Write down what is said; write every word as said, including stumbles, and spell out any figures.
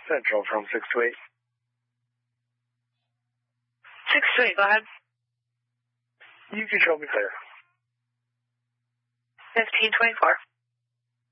Central from six to eight. six to eight, go ahead. You can show me clear. fifteen twenty-four.